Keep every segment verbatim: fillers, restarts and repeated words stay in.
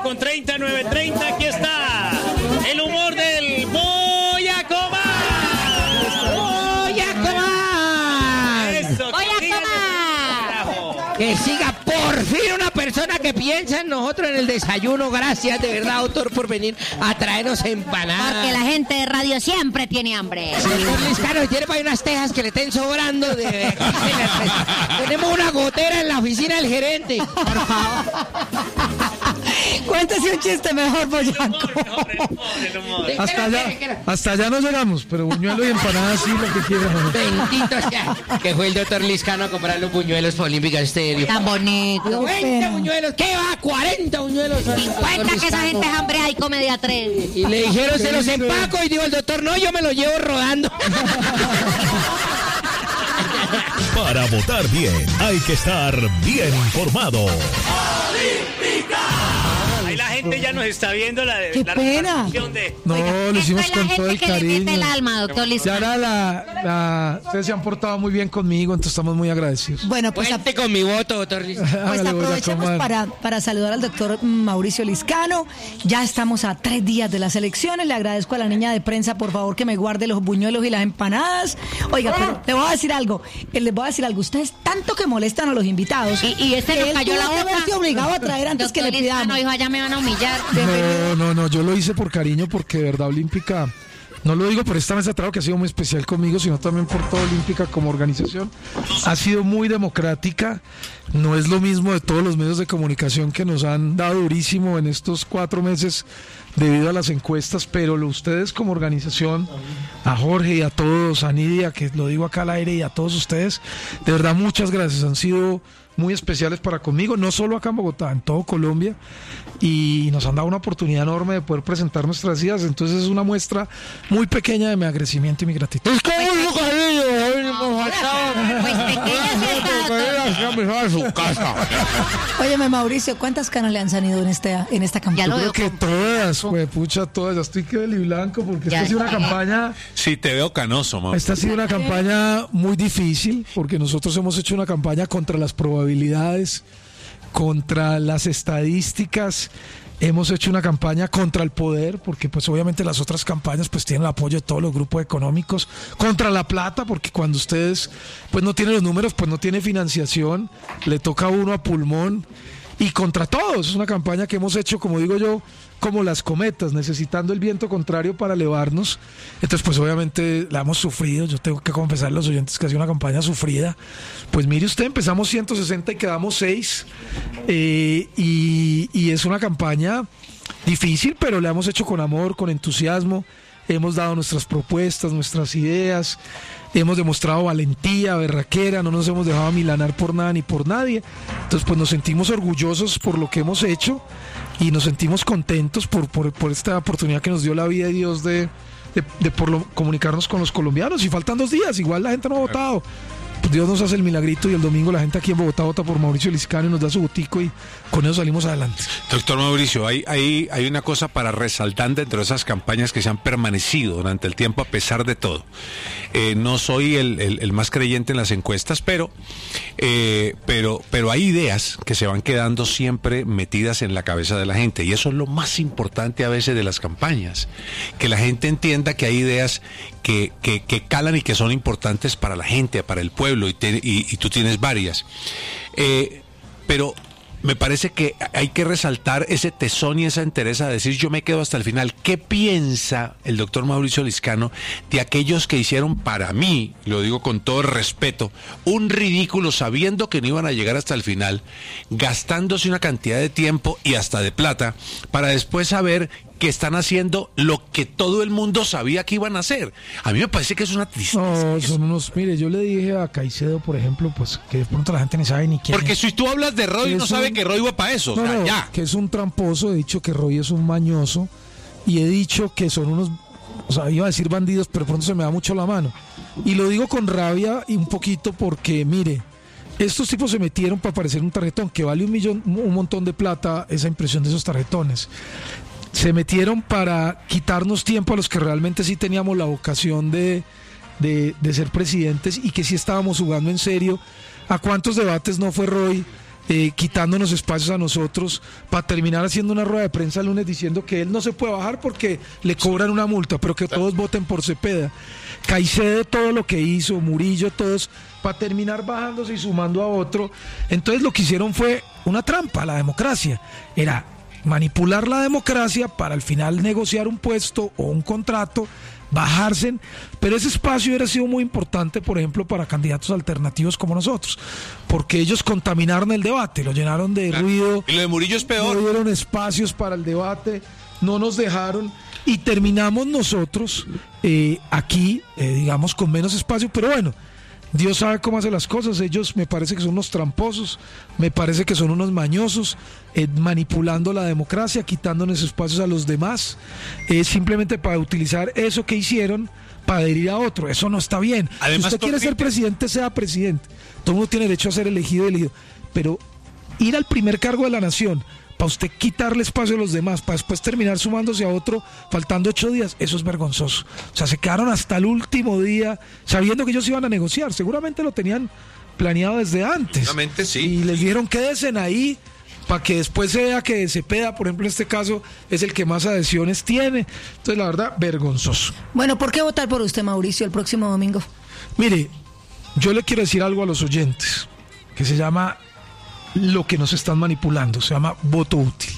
con treinta, nueve treinta, aquí está el humor del Voy a Comer. Voy a comer. Eso, Voy a que comer. Que siga por fin una persona que piensa en nosotros en el desayuno. Gracias de verdad, doctor, por venir a traernos empanadas. Porque la gente de radio siempre tiene hambre. Sí, doctor Liscano, tiene para ahí unas tejas que le estén sobrando. De, de tenemos una gotera en la oficina del gerente. Por favor. Cuéntese un chiste mejor, Boyaco. Hasta allá, hasta allá no llegamos, pero buñuelo y empanadas sí, lo que quieran. Bendito sea, que fue el doctor Liscano a comprar los buñuelos por Olímpica Estéreo. Tan bonito. veinte buñuelos, ¿qué va? cuarenta buñuelos. Cuenta que esa gente es hambre y come de a tres. Y le dijeron, se los empaco, y dijo el doctor, no, yo me los llevo rodando. Para votar bien, hay que estar bien informado. Ahí la gente ya nos está viendo la ¡Qué la pena! retransmisión de... No, Oiga, lo esto hicimos es la con todo el gente que le mete el cariño. alma, doctor Ya Liscano. era la, la, ustedes se han portado muy bien conmigo, entonces estamos muy agradecidos. Bueno, pues, a- Cuente con mi voto, doctor Liscano. pues Hágale, voy a aprovechemos comer. para, para saludar al doctor Mauricio Liscano. Ya estamos a tres días de las elecciones. Le agradezco a la niña de prensa, por favor, que me guarde los buñuelos y las empanadas. Oiga, pero le voy a decir algo. eh, Les voy a decir algo. Ustedes tanto que molestan a los invitados. Y, y este que nos él cayó tuvo la que boca. haberse obligado a traer antes que Doctor le Liscano pidamos. dijo, allá me van a humillar. No, no, no, yo lo hice por cariño, porque de verdad Olímpica, no lo digo por esta mesa de trabajo que ha sido muy especial conmigo, sino también por toda Olímpica como organización. Ha sido muy democrática, no es lo mismo de todos los medios de comunicación que nos han dado durísimo en estos cuatro meses debido a las encuestas, pero lo, ustedes como organización, a Jorge y a todos, a Nidia, que lo digo acá al aire, y a todos ustedes, de verdad muchas gracias, han sido muy especiales para conmigo, no solo acá en Bogotá, en todo Colombia, y nos han dado una oportunidad enorme de poder presentar nuestras ideas, entonces es una muestra muy pequeña de mi agradecimiento y mi gratitud. Es como un cariño, Pues pequeña sí está, doctor. Óyeme, Mauricio, ¿cuántas canas le han salido en esta, en esta Ya campaña? lo Yo veo creo que con- todas, güey, pucha, todas, ya estoy que del blanco, porque Ya. esta ha sido una campaña... Sí, te veo canoso, mamá. Esta ha sido una campaña muy difícil, porque nosotros hemos hecho una campaña contra las probabilidades, contra las estadísticas, hemos hecho una campaña contra el poder, porque pues obviamente las otras campañas pues tienen el apoyo de todos los grupos económicos, contra la plata, porque cuando ustedes pues no tienen los números, pues no tiene financiación, le toca a uno a pulmón, y contra todos. Es una campaña que hemos hecho, como digo yo, como las cometas, necesitando el viento contrario para elevarnos. Entonces, pues obviamente la hemos sufrido. Yo tengo que confesar a los oyentes que ha sido una campaña sufrida. Pues mire usted, empezamos ciento sesenta y quedamos seis. Eh, y, y es una campaña difícil, pero la hemos hecho con amor, con entusiasmo. Hemos dado nuestras propuestas, nuestras ideas. Hemos demostrado valentía, berraquera, no nos hemos dejado amilanar por nada ni por nadie. Entonces, pues nos sentimos orgullosos por lo que hemos hecho y nos sentimos contentos por, por, por esta oportunidad que nos dio la vida de Dios de, de, de por lo, comunicarnos con los colombianos. Y faltan dos días, igual la gente no ha votado. Pues Dios nos hace el milagrito y el domingo la gente aquí en Bogotá vota por Mauricio Liscano y nos da su botico y con eso salimos adelante. Doctor Mauricio, hay, hay, hay una cosa para resaltar dentro de esas campañas que se han permanecido durante el tiempo a pesar de todo. Eh, no soy el, el, el más creyente en las encuestas, pero, eh, pero, pero hay ideas que se van quedando siempre metidas en la cabeza de la gente y eso es lo más importante a veces de las campañas, que la gente entienda que hay ideas que, que, que calan y que son importantes para la gente, para el pueblo y, te, y, y tú tienes varias. Eh, pero me parece que hay que resaltar ese tesón y esa entereza de decir yo me quedo hasta el final. ¿Qué piensa el doctor Mauricio Liscano de aquellos que hicieron para mí, lo digo con todo el respeto, un ridículo sabiendo que no iban a llegar hasta el final, gastándose una cantidad de tiempo y hasta de plata para después saber que están haciendo lo que todo el mundo sabía que iban a hacer? A mí me parece que es una tristeza. No, son unos, mire, yo le dije a Caicedo, por ejemplo, pues que de pronto la gente ni sabe ni quién Porque es. si tú hablas de Roy, Es no sabe un- que Roy va para eso. No, o sea, no, ya. que es un tramposo, he dicho que Roy es un mañoso y he dicho que son unos, o sea, iba a decir bandidos, pero pronto se me da mucho la mano. Y lo digo con rabia y un poquito porque, mire, estos tipos se metieron para parecer un tarjetón, que vale un millón, un montón de plata esa impresión de esos tarjetones. Se metieron para quitarnos tiempo a los que realmente sí teníamos la vocación de, de, de ser presidentes y que sí estábamos jugando en serio. ¿A cuántos debates no fue Roy eh, quitándonos espacios a nosotros, para terminar haciendo una rueda de prensa el lunes diciendo que él no se puede bajar porque le cobran una multa, pero que todos voten por Cepeda. Caicedo todo lo que hizo, Murillo, todos, para terminar bajándose y sumando a otro. Entonces lo que hicieron fue una trampa a la democracia. Era manipular la democracia para al final negociar un puesto o un contrato, bajarse, pero ese espacio hubiera sido muy importante, por ejemplo, para candidatos alternativos como nosotros, porque ellos contaminaron el debate, lo llenaron de claro. ruido. Y lo de Murillo es peor. No dieron espacios para el debate, no nos dejaron y terminamos nosotros eh, aquí, eh, digamos, con menos espacio, pero bueno, Dios sabe cómo hace las cosas. Ellos me parece que son unos tramposos, me parece que son unos mañosos, eh, manipulando la democracia, quitándonos espacios a los demás, eh, simplemente para utilizar eso que hicieron para adherir a otro. Eso no está bien. Además, si usted quiere ser presidente, sea presidente. Todo el mundo tiene derecho a ser elegido y elegido, pero ir al primer cargo de la nación para usted quitarle espacio a los demás, para después terminar sumándose a otro, faltando ocho días, eso es vergonzoso. O sea, se quedaron hasta el último día, sabiendo que ellos iban a negociar, seguramente lo tenían planeado desde antes. Seguramente sí. Y les dijeron, quédense ahí, para que después se vea que Cepeda, por ejemplo, en este caso, es el que más adhesiones tiene. Entonces, la verdad, vergonzoso. Bueno, ¿por qué votar por usted, Mauricio, el próximo domingo? Mire, yo le quiero decir algo a los oyentes, que se llama... lo que nos están manipulando, se llama voto útil.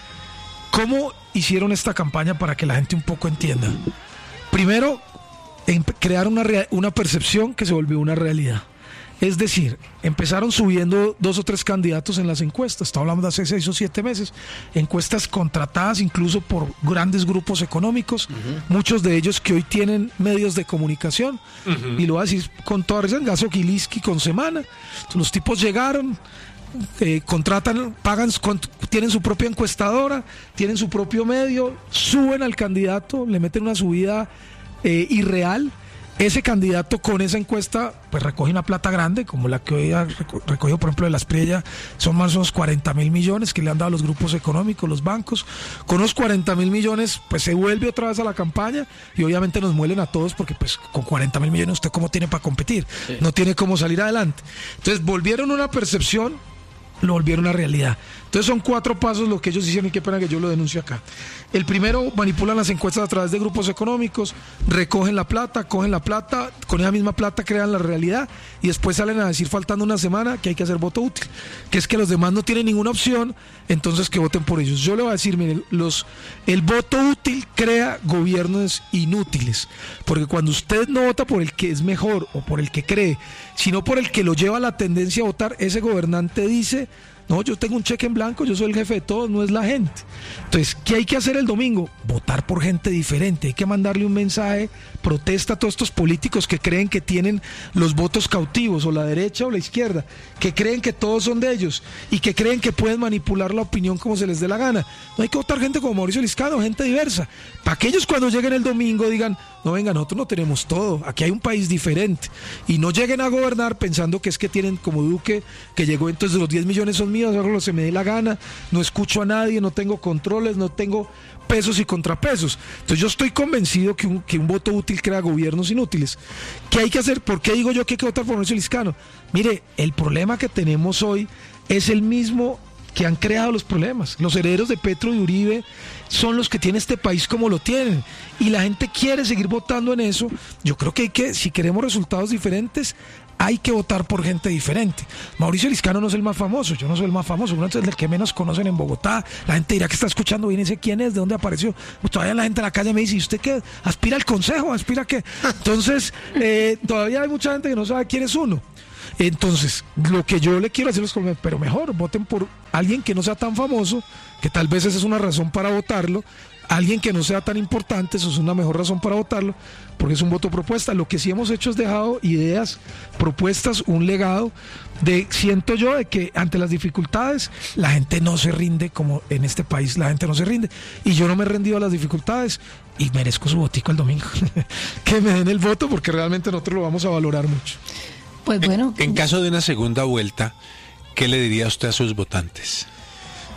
¿Cómo hicieron esta campaña para que la gente un poco entienda? Primero, en crear una, una percepción que se volvió una realidad. Es decir, empezaron subiendo dos o tres candidatos en las encuestas, estamos hablando de hace seis o siete meses, encuestas contratadas incluso por grandes grupos económicos, uh-huh. muchos de ellos que hoy tienen medios de comunicación, uh-huh. y lo voy a decir con toda razón, Gaso Kiliski con Semana. Entonces, los tipos llegaron, Eh, contratan, pagan, con, tienen su propia encuestadora, tienen su propio medio, suben al candidato, le meten una subida eh, irreal. Ese candidato con esa encuesta pues recoge una plata grande, como la que hoy ha recogido, por ejemplo, de Las Priella, son más o menos cuarenta mil millones que le han dado a los grupos económicos, los bancos. Con unos cuarenta mil millones pues se vuelve otra vez a la campaña y obviamente nos muelen a todos porque pues con cuarenta mil millones usted cómo tiene para competir, sí. no tiene cómo salir adelante. Entonces volvieron una percepción, lo volvieron una realidad. Entonces son cuatro pasos lo que ellos hicieron y qué pena que yo lo denuncie acá. El primero, manipulan las encuestas a través de grupos económicos, recogen la plata, cogen la plata, con esa misma plata crean la realidad y después salen a decir faltando una semana que hay que hacer voto útil, que es que los demás no tienen ninguna opción, entonces que voten por ellos. Yo le voy a decir, miren, los, el voto útil crea gobiernos inútiles, porque cuando usted no vota por el que es mejor o por el que cree, sino por el que lo lleva a la tendencia a votar, ese gobernante dice: no, yo tengo un cheque en blanco, yo soy el jefe de todos, no es la gente. Entonces, ¿qué hay que hacer el domingo? Votar por gente diferente. Hay que mandarle un mensaje, protesta a todos estos políticos que creen que tienen los votos cautivos, o la derecha o la izquierda, que creen que todos son de ellos y que creen que pueden manipular la opinión como se les dé la gana. No hay que votar gente como Mauricio Liscano, gente diversa. Para que ellos cuando lleguen el domingo digan: no, venga, nosotros no tenemos todo, aquí hay un país diferente. Y no lleguen a gobernar pensando que es que tienen como Duque, que llegó entonces los diez millones son míos, hago lo que se me dé la gana, no escucho a nadie, no tengo controles, no tengo pesos y contrapesos. Entonces yo estoy convencido que un, que un voto útil crea gobiernos inútiles. ¿Qué hay que hacer? ¿Por qué digo yo que hay que votar por Mauricio Liscano? Mire, el problema que tenemos hoy es el mismo que han creado los problemas. Los herederos de Petro y Uribe son los que tienen este país como lo tienen, y la gente quiere seguir votando en eso. Yo creo que hay que, si queremos resultados diferentes, hay que votar por gente diferente. Mauricio Liscano no es el más famoso, yo no soy el más famoso, uno es el que menos conocen en Bogotá. La gente dirá que está escuchando bien, dice quién es, de dónde apareció. Pues todavía la gente en la calle me dice: ¿y usted qué? ¿Aspira al consejo? ¿Aspira a qué? Entonces, eh, todavía hay mucha gente que no sabe quién es uno. Entonces, lo que yo le quiero decir es: pero mejor, voten por alguien que no sea tan famoso, que tal vez esa es una razón para votarlo, alguien que no sea tan importante, eso es una mejor razón para votarlo, porque es un voto propuesta. Lo que sí hemos hecho es dejado ideas, propuestas, un legado de, siento yo, de que ante las dificultades la gente no se rinde, como en este país la gente no se rinde, y yo no me he rendido a las dificultades y merezco su votico el domingo. Que me den el voto, porque realmente nosotros lo vamos a valorar mucho. Pues bueno. En, en caso de una segunda vuelta, ¿qué le diría usted a sus votantes?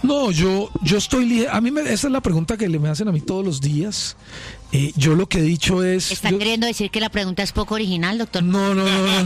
No, yo, yo estoy... li- A mí me, esa es la pregunta que le me hacen a mí todos los días. Eh, yo lo que he dicho es... ¿Están yo- queriendo decir que la pregunta es poco original, doctor? No, no, no, no.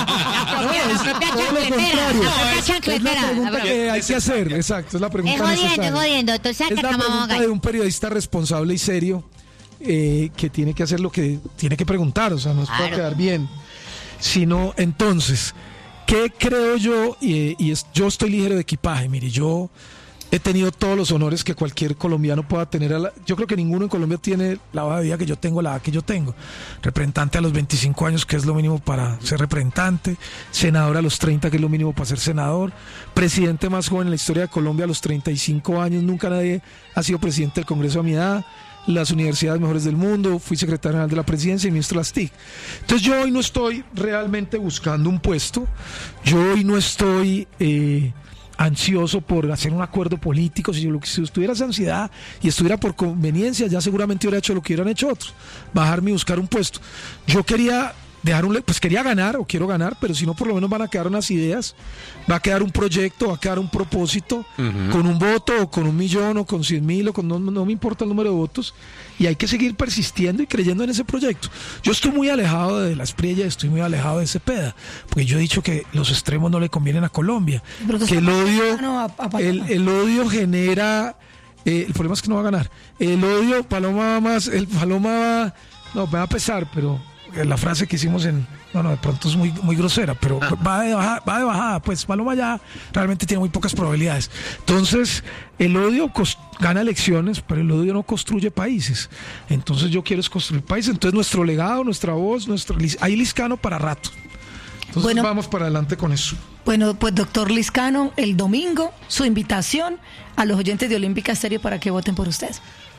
La propia todo lo chancletera, contrario. la propia Es la chancletera. pregunta que hay que hacer, exacto, es la Es pregunta jodiendo, es necesaria. jodiendo. Entonces, Es acá la estamos pregunta de un periodista responsable y serio eh, que tiene que hacer lo que tiene que preguntar, o sea, no es para Claro. quedar bien, sino entonces, ¿qué creo yo? Y, y es, yo estoy ligero de equipaje, mire, yo he tenido todos los honores que cualquier colombiano pueda tener. A la- yo creo que ninguno en Colombia tiene la hoja de vida que yo tengo, la edad que yo tengo. Representante a los veinticinco años, que es lo mínimo para ser representante. Senador a los treinta, que es lo mínimo para ser senador. Presidente más joven en la historia de Colombia a los treinta y cinco años. Nunca nadie ha sido presidente del Congreso a mi edad. Las universidades mejores del mundo. Fui secretario general de la presidencia y ministro de las T I C. Entonces yo hoy no estoy realmente buscando un puesto. Yo hoy no estoy... eh, ansioso por hacer un acuerdo político. Si yo lo que si estuviera esa ansiedad y estuviera por conveniencia, ya seguramente hubiera hecho lo que hubieran hecho otros, bajarme y buscar un puesto. Yo quería dejar un le- pues quería ganar o quiero ganar, pero si no, por lo menos van a quedar unas ideas, va a quedar un proyecto, va a quedar un propósito, con un voto o con un millón o con cien mil o con no, no me importa el número de votos, y hay que seguir persistiendo y creyendo en ese proyecto. Yo estoy muy alejado de la Espriella, estoy muy alejado de Cepeda, porque yo he dicho que los extremos no le convienen a Colombia, Pero que que el está más odio, cercano a- a Paloma. el, el odio genera, eh, el problema es que no va a ganar, el odio, Paloma va más, el Paloma va, no, me va a pesar, pero eh, la frase que hicimos en, bueno, de pronto es muy, muy grosera, pero va de bajada, va de bajada, pues Paloma ya realmente tiene muy pocas probabilidades. Entonces, el odio cos- gana elecciones, pero el odio no construye países. Entonces yo quiero es construir países. Entonces nuestro legado, nuestra voz, nuestro lis- hay Liscano para rato. Entonces Bueno. vamos para adelante con eso. Bueno, pues doctor Liscano, el domingo, su invitación a los oyentes de Olímpica Estéreo para que voten por usted.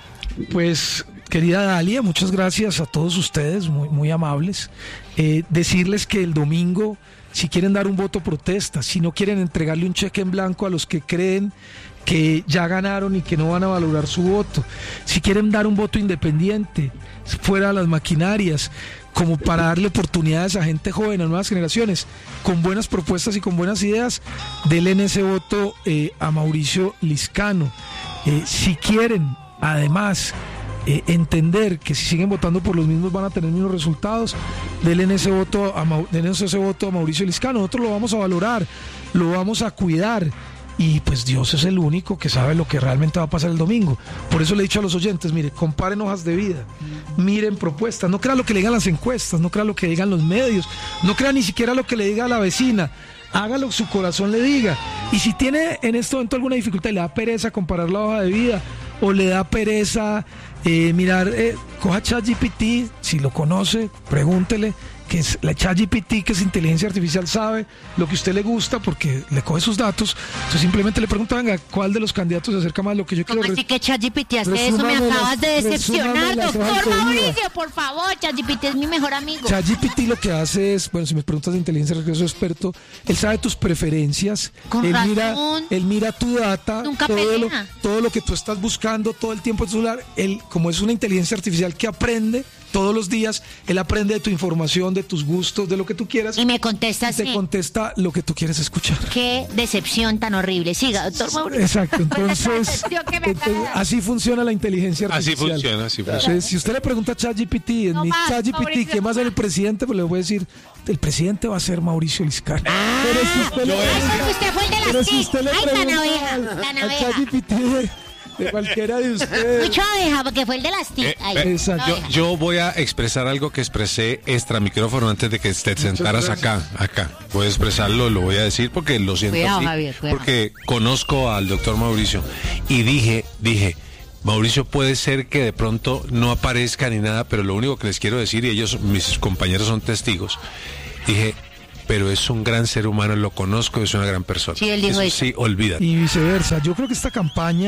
Pues, querida Dalia, muchas gracias a todos ustedes, muy, muy amables. Eh, decirles que el domingo, si quieren dar un voto protesta, si no quieren entregarle un cheque en blanco a los que creen que ya ganaron y que no van a valorar su voto, si quieren dar un voto independiente, fuera de las maquinarias, como para darle oportunidades a gente joven, a nuevas generaciones, con buenas propuestas y con buenas ideas, denle en ese voto eh, a Mauricio Liscano. Eh, si quieren, además, eh, entender que si siguen votando por los mismos van a tener mismos resultados, denle en ese voto a, Mau- denle ese voto a Mauricio Liscano. Nosotros lo vamos a valorar, lo vamos a cuidar. Y pues Dios es el único que sabe lo que realmente va a pasar el domingo. Por eso le he dicho a los oyentes, mire, comparen hojas de vida, miren propuestas, no crean lo que le digan las encuestas, no crean lo que digan los medios, no crean ni siquiera lo que le diga la vecina, haga lo que su corazón le diga. Y si tiene en este momento alguna dificultad y le da pereza comparar la hoja de vida, o le da pereza eh, mirar, eh, coja ChatGPT, si lo conoce, pregúntele, que es la ChatGPT, que es inteligencia artificial, sabe lo que a usted le gusta porque le coge sus datos. Entonces simplemente le pregunta, venga, ¿cuál de los candidatos se acerca más a lo que yo quiero? ¿Cómo así que ChatGPT hace eso? Me resúmame acabas las- de decepcionar, resúmame las hojas doctor de vida. Mauricio, por favor. ChatGPT es mi mejor amigo. ChatGPT lo que hace es, bueno, si me preguntas de inteligencia artificial, soy experto, él sabe tus preferencias, Con él razón. mira, él mira tu data, Nunca todo lo, pelea. todo lo que tú estás buscando todo el tiempo en tu celular, él, como es una inteligencia artificial que aprende todos los días, él aprende de tu información, de tus gustos, de lo que tú quieras, Y me contesta y te así. contesta lo que tú quieres escuchar. Qué decepción tan horrible. Siga, doctor Mauricio. Exacto, entonces, decepción que me entonces, acaba. así funciona la inteligencia Así artificial. funciona, así funciona. Entonces, si usted le pregunta a ChatGPT, en No mi más, ChatGPT, Mauricio, ¿quién va a ser no el presidente? Pues le voy a decir, el presidente va a ser Mauricio Liscano. Pero si usted le Ay, porque usted fue el de pero las si usted le Ay, tan pregunta abeja, al, tan al abeja. ChatGPT de, de cualquiera de ustedes. Mucho abeja, porque fue el de las TIC. Eh, Ay, eh, Exacto. yo, yo voy a expresar algo que expresé extra micrófono antes de que te sentaras acá, acá. Voy a expresarlo, lo voy a decir porque lo siento Cuidado, así, Javier, cuidado. porque conozco al doctor Mauricio y dije, dije, Mauricio puede ser que de pronto no aparezca ni nada, pero lo único que les quiero decir, y ellos, mis compañeros son testigos, dije, pero es un gran ser humano, lo conozco, es una gran persona. Sí, él dijo eso. Sí, olvídate. Y viceversa. Yo creo que esta campaña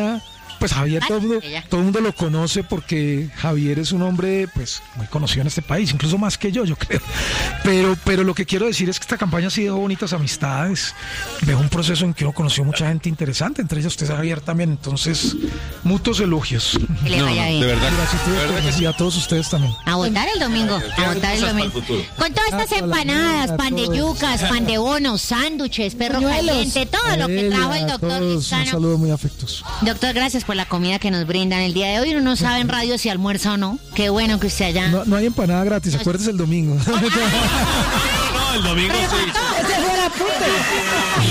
Pues Javier, Ay, todo el mundo, ella. todo el mundo lo conoce porque Javier es un hombre pues muy conocido en este país, incluso más que yo, yo creo. Pero, pero lo que quiero decir es que esta campaña sí dejó bonitas amistades, dejó un proceso en que uno conoció mucha gente interesante, entre ellas usted, Javier, también. Entonces, mutuos elogios. Que le No, vaya no, bien. de verdad. Gracias De verdad que sí. y a todos ustedes también. A votar el domingo, a votar el domingo. Con todas estas empanadas, pan de yucas, pan de bonos, sándwiches, perro Buñuelos. caliente, todo lo que A él y trajo a el doctor todos, un Liscano. saludo muy afectuoso. Doctor, gracias por la comida que nos brindan el día de hoy. Uno no sabe en radio si almuerza o no. Qué bueno que usted allá. No, no hay empanada gratis, acuérdese el domingo. No, el domingo sí. Ese fue el apunte.